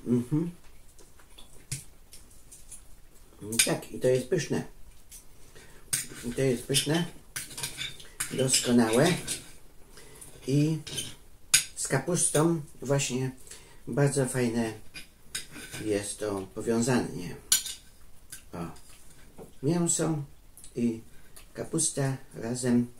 Tak, i to jest pyszne. I to jest pyszne. Doskonałe. I z kapustą właśnie bardzo fajne jest to powiązanie. O, mięso i kapusta razem